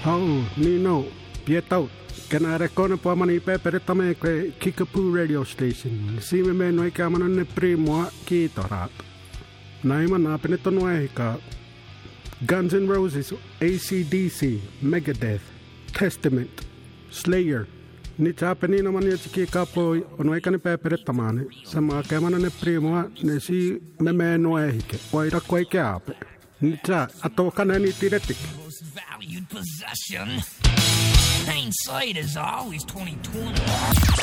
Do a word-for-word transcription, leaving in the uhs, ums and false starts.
Hau, Nino, Pietau, Canara Kona Pomani Pepper Tame Kickapoo radio station. See me men like I'm on the primo Kitorat. Naiman up in the Tonoeka. Guns N' Roses, A C D C, Megadeth, Testament, Slayer. Nichapanino Manichi Capo, Onoekane Pepper Tamane, Sama Kamana ne primo, Nesi Meme Noeke, Oira Quake up. Nicha, Atokanani Tiretic. Valued possession. Hindsight is always twenty twenty.